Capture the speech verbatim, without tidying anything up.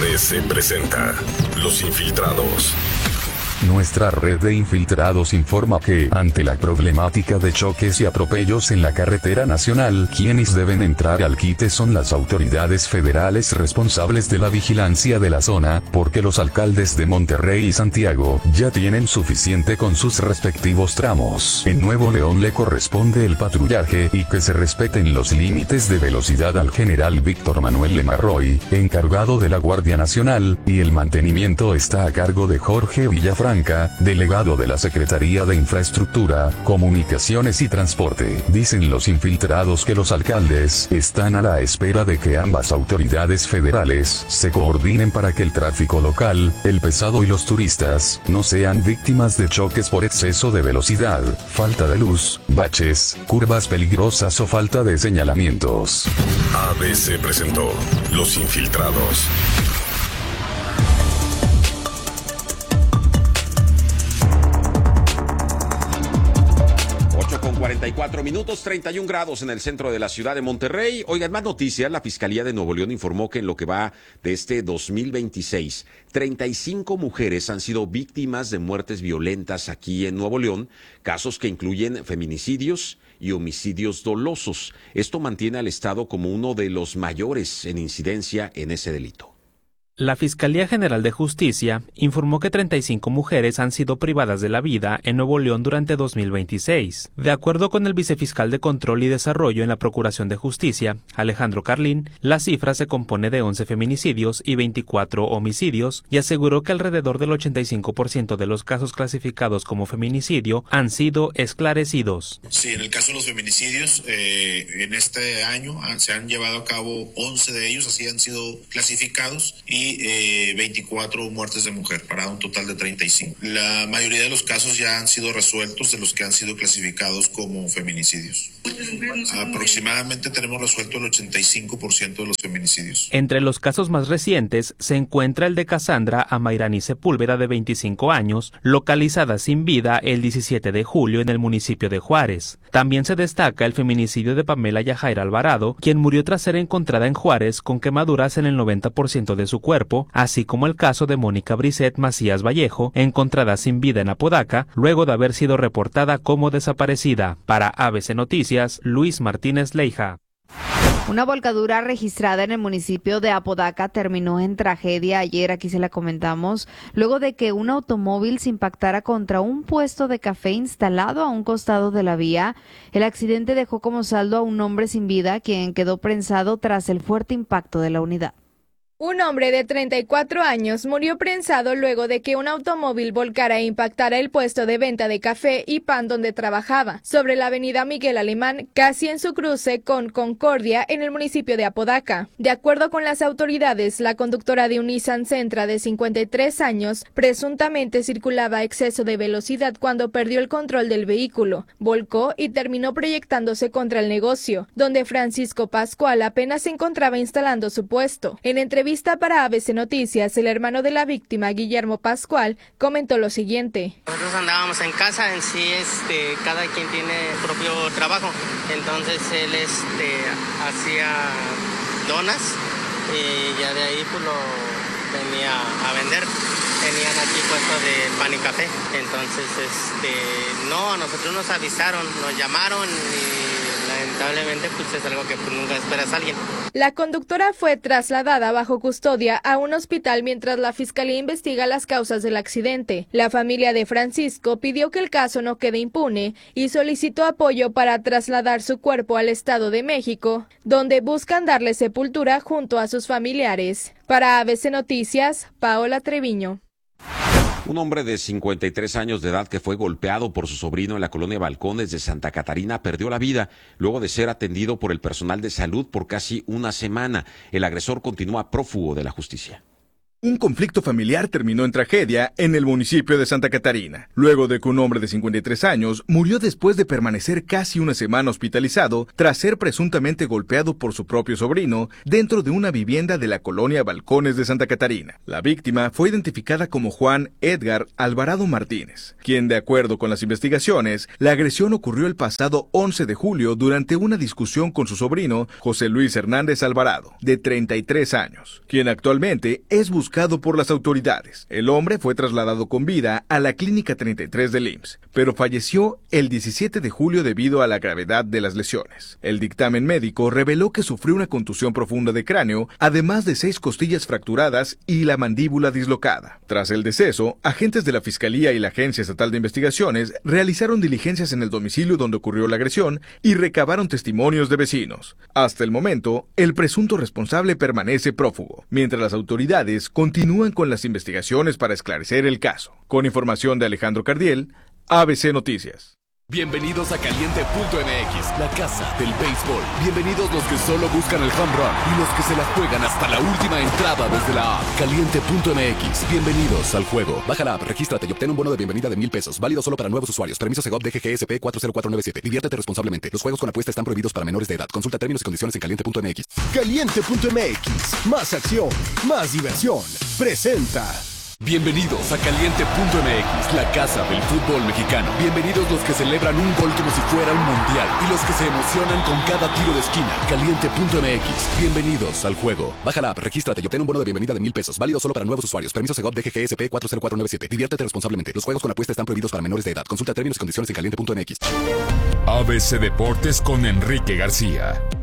A B C presenta Los Infiltrados. Nuestra red de infiltrados informa que, ante la problemática de choques y atropellos en la carretera nacional, quienes deben entrar al quite son las autoridades federales responsables de la vigilancia de la zona, porque los alcaldes de Monterrey y Santiago ya tienen suficiente con sus respectivos tramos. En Nuevo León le corresponde el patrullaje y que se respeten los límites de velocidad al general Víctor Manuel Lemarroy, encargado de la Guardia Nacional, y el mantenimiento está a cargo de Jorge Villafranca, delegado de la Secretaría de Infraestructura, Comunicaciones y Transporte. Dicen los infiltrados que los alcaldes están a la espera de que ambas autoridades federales se coordinen para que el tráfico local, el pesado y los turistas no sean víctimas de choques por exceso de velocidad, falta de luz, baches, curvas peligrosas o falta de señalamientos. A B C presentó Los Infiltrados. cuarenta y cuatro minutos, treinta y un grados en el centro de la ciudad de Monterrey. Oigan, más noticias. La Fiscalía de Nuevo León informó que en lo que va de este dos mil veintiséis, treinta y cinco mujeres han sido víctimas de muertes violentas aquí en Nuevo León, casos que incluyen feminicidios y homicidios dolosos. Esto mantiene al Estado como uno de los mayores en incidencia en ese delito. La Fiscalía General de Justicia informó que treinta y cinco mujeres han sido privadas de la vida en Nuevo León durante dos mil veintiséis. De acuerdo con el vicefiscal de Control y Desarrollo en la Procuración de Justicia, Alejandro Carlín, la cifra se compone de once feminicidios y veinticuatro homicidios, y aseguró que alrededor del ochenta y cinco por ciento de los casos clasificados como feminicidio han sido esclarecidos. Sí, en el caso de los feminicidios, eh, en este año se han llevado a cabo once de ellos, así han sido clasificados, y Eh, veinticuatro muertes de mujer, para un total de treinta y cinco. La mayoría de los casos ya han sido resueltos, de los que han sido clasificados como feminicidios. Aproximadamente tenemos resuelto el ochenta y cinco por ciento de los feminicidios. Entre los casos más recientes se encuentra el de Cassandra Amairani Sepúlveda, de veinticinco años, localizada sin vida el diecisiete de julio en el municipio de Juárez. También se destaca el feminicidio de Pamela Yajaira Alvarado, quien murió tras ser encontrada en Juárez con quemaduras en el noventa por ciento de su cuerpo, así como el caso de Mónica Brisset Macías Vallejo, encontrada sin vida en Apodaca, luego de haber sido reportada como desaparecida. Para A B C Noticias, Luis Martínez Leija. Una volcadura registrada en el municipio de Apodaca terminó en tragedia ayer, aquí se la comentamos, luego de que un automóvil se impactara contra un puesto de café instalado a un costado de la vía. El accidente dejó como saldo a un hombre sin vida, quien quedó prensado tras el fuerte impacto de la unidad. Un hombre de treinta y cuatro años murió prensado luego de que un automóvil volcara e impactara el puesto de venta de café y pan donde trabajaba, sobre la avenida Miguel Alemán, casi en su cruce con Concordia, en el municipio de Apodaca. De acuerdo con las autoridades, la conductora de un Nissan Sentra de cincuenta y tres años presuntamente circulaba a exceso de velocidad cuando perdió el control del vehículo, volcó y terminó proyectándose contra el negocio, donde Francisco Pascual apenas se encontraba instalando su puesto. En entrevista para A B C Noticias, el hermano de la víctima, Guillermo Pascual, comentó lo siguiente. Nosotros andábamos en casa, en sí, este, cada quien tiene su propio trabajo, entonces él este, hacía donas y ya de ahí pues lo venía a vender. Tenían aquí puesto de pan y café, entonces este, no, a nosotros nos avisaron, nos llamaron y lamentablemente pues es algo que pues, nunca esperas a alguien. La conductora fue trasladada bajo custodia a un hospital mientras la fiscalía investiga las causas del accidente. La familia de Francisco pidió que el caso no quede impune y solicitó apoyo para trasladar su cuerpo al Estado de México, donde buscan darle sepultura junto a sus familiares. Para A B C Noticias, Paola Treviño. Un hombre de cincuenta y tres años de edad que fue golpeado por su sobrino en la colonia Balcones de Santa Catarina perdió la vida luego de ser atendido por el personal de salud por casi una semana. El agresor continúa prófugo de la justicia. Un conflicto familiar terminó en tragedia en el municipio de Santa Catarina, luego de que un hombre de cincuenta y tres años murió después de permanecer casi una semana hospitalizado tras ser presuntamente golpeado por su propio sobrino dentro de una vivienda de la colonia Balcones de Santa Catarina. La víctima fue identificada como Juan Edgar Alvarado Martínez, quien, de acuerdo con las investigaciones, la agresión ocurrió el pasado once de julio durante una discusión con su sobrino José Luis Hernández Alvarado, de treinta y tres años, quien actualmente es buscado por las autoridades. El hombre fue trasladado con vida a la Clínica treinta y tres del I M S S, pero falleció el diecisiete de julio debido a la gravedad de las lesiones. El dictamen médico reveló que sufrió una contusión profunda de cráneo, además de seis costillas fracturadas y la mandíbula dislocada. Tras el deceso, agentes de la Fiscalía y la Agencia Estatal de Investigaciones realizaron diligencias en el domicilio donde ocurrió la agresión y recabaron testimonios de vecinos. Hasta el momento, el presunto responsable permanece prófugo, mientras las autoridades continúan con las investigaciones para esclarecer el caso. Con información de Alejandro Cardiel, A B C Noticias. Bienvenidos a Caliente punto M X, la casa del béisbol. Bienvenidos los que solo buscan el home run y los que se la juegan hasta la última entrada desde la app. Caliente punto M X, bienvenidos al juego. Baja la app, regístrate y obtén un bono de bienvenida de mil pesos, válido solo para nuevos usuarios. Permiso Segov D G G S P cuatro cero cuatro nueve siete. Diviértete responsablemente. Los juegos con apuesta están prohibidos para menores de edad. Consulta términos y condiciones en Caliente punto M X. Caliente punto M X, más acción, más diversión. Presenta. Bienvenidos a Caliente punto M X, la casa del fútbol mexicano. Bienvenidos los que celebran un gol como si fuera un mundial y los que se emocionan con cada tiro de esquina. Caliente punto M X, bienvenidos al juego. Baja la app, regístrate y obtén un bono de bienvenida de mil pesos, válido solo para nuevos usuarios. Permiso Segov D G G S P cuatro cero cuatro nueve siete. Diviértete responsablemente. Los juegos con apuesta están prohibidos para menores de edad. Consulta términos y condiciones en Caliente punto M X. A B C Deportes con Enrique García.